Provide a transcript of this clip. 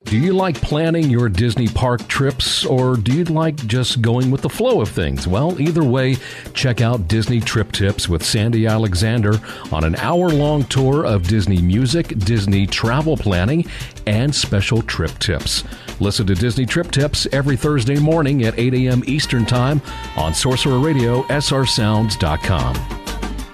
Do you like planning your Disney park trips, or do you like just going with the flow of things? Well, either way, check out Disney Trip Tips with Sandy Alexander on an hour-long tour of Disney music, Disney travel planning, and special trip tips. Listen to Disney Trip Tips every Thursday morning at 8 a.m. Eastern Time on Sorcerer Radio, srsounds.com.